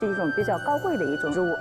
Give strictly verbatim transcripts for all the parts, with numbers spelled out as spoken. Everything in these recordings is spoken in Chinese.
是一种比较高贵的一种植物。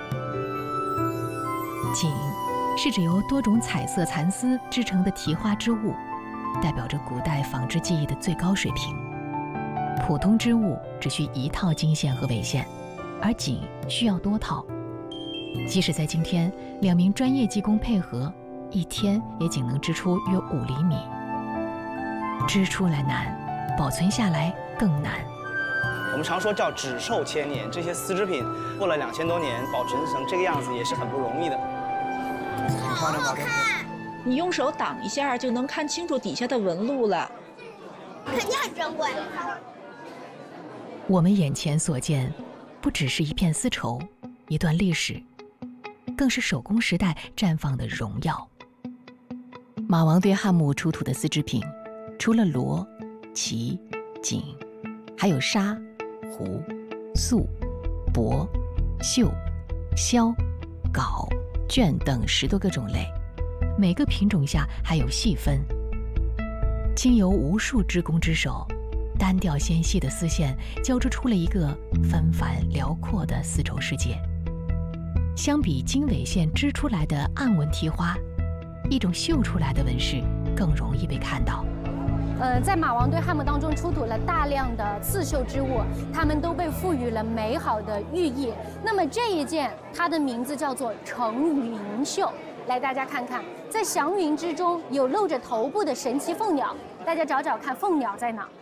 锦是指由多种彩色蚕丝织成的提花织物，代表着古代纺织技艺的最高水平。普通织物只需一套经线和纬线，而锦需要多套。即使在今天，两名专业技工配合，一天也仅能织出约五厘米。织出来难，保存下来更难。 我们常说叫纸寿千年，这些丝织品过了两千多年，保存成这个样子也是很不容易的。 好好看！ 你用手挡一下就能看清楚底下的纹路了， 肯定很珍贵。 我们眼前所见，不只是一片丝绸，一段历史，更是手工时代绽放的荣耀。马王堆汉墓出土的丝织品，除了罗、旗、锦，还有纱、湖、素、帛、绣、绡、缟、绢等十多个种类，每个品种下还有细分。经由无数织工之手，单调纤细的丝线交织出了一个纷繁辽阔的丝绸世界。相比经纬线织出来的暗纹提花，一种绣出来的纹饰更容易被看到。 呃，在马王堆汉墓当中出土了大量的刺绣织物，它们都被赋予了美好的寓意。那么这一件，它的名字叫做成云绣。来，大家看看，在祥云之中有露着头部的神奇凤鸟，大家找找看，凤鸟在哪？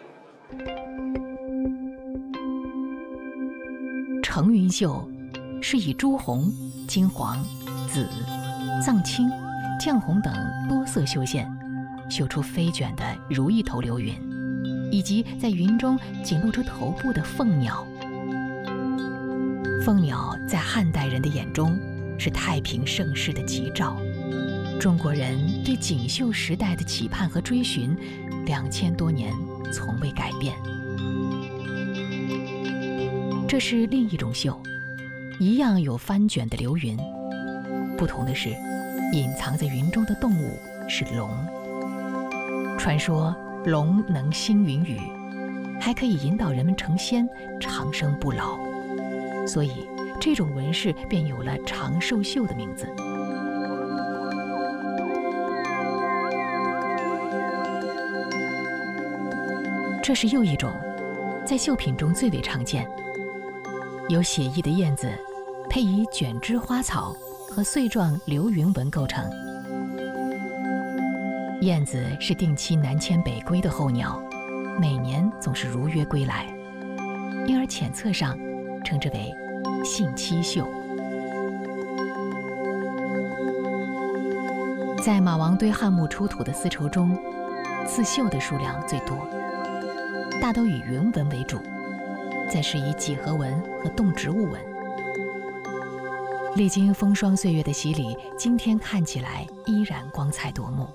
成云绣是以朱红、金黄、紫、藏青、绛红等多色绣线，绣出飞卷的如意头流云，以及在云中仅露出头部的凤鸟。凤鸟在汉代人的眼中是太平盛世的吉兆。中国人对锦绣时代的期盼和追寻，两千多年从未改变。这是另一种绣，一样有翻卷的流云，不同的是，隐藏在云中的动物是龙。传说龙能兴云雨，还可以引导人们成仙，长生不老，所以这种纹饰便有了长寿绣的名字。这是又一种，在绣品中最为常见，由写意的燕子配以卷枝花草和穗状流云纹构成。燕子是定期南迁北归的候鸟，每年总是如约归来，因而浅册上称之为信期绣。在马王堆汉墓出土的丝绸中，刺绣的数量最多，大都以云纹为主，再是以几何纹和动植物纹。历经风霜岁月的洗礼，今天看起来依然光彩夺目。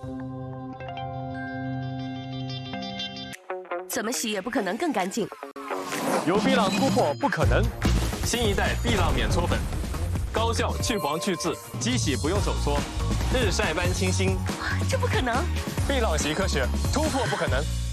怎么洗也不可能更干净。 有碧浪突破不可能，新一代碧浪免搓粉，高效去黄去渍，机洗不用手搓，日晒般清新。 这不可能！ 碧浪洗科学，突破不可能。